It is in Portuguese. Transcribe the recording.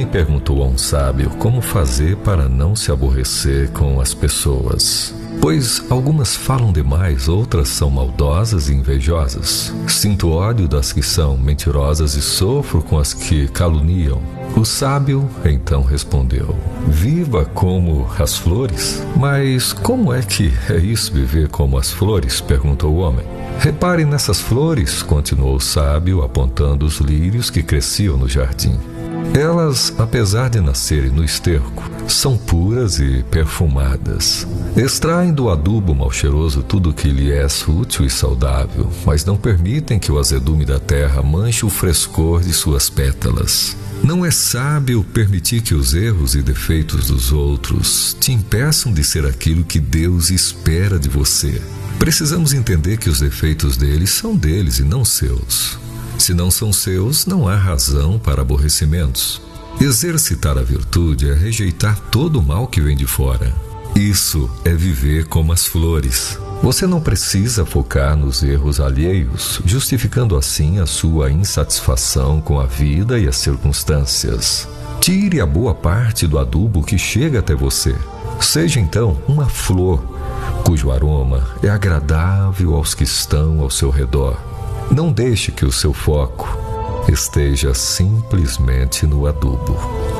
perguntou a um sábio como fazer para não se aborrecer com as pessoas. Pois algumas falam demais, outras são maldosas e invejosas. Sinto ódio das que são mentirosas e sofro com as que caluniam. O sábio então respondeu: viva como as flores. Mas como é que é isso, viver como as flores? Perguntou o homem. Reparem nessas flores, continuou o sábio, apontando os lírios que cresciam no jardim. Elas, apesar de nascerem no esterco, são puras e perfumadas. Extraem do adubo mal cheiroso tudo o que lhe é útil e saudável, mas não permitem que o azedume da terra manche o frescor de suas pétalas. Não é sábio permitir que os erros e defeitos dos outros te impeçam de ser aquilo que Deus espera de você. Precisamos entender que os defeitos deles são deles e não seus. Se não são seus, não há razão para aborrecimentos. Exercitar a virtude é rejeitar todo o mal que vem de fora. Isso é viver como as flores. Você não precisa focar nos erros alheios, justificando assim a sua insatisfação com a vida e as circunstâncias. Tire a boa parte do adubo que chega até você. Seja então uma flor, cujo aroma é agradável aos que estão ao seu redor. Não deixe que o seu foco esteja simplesmente no adubo.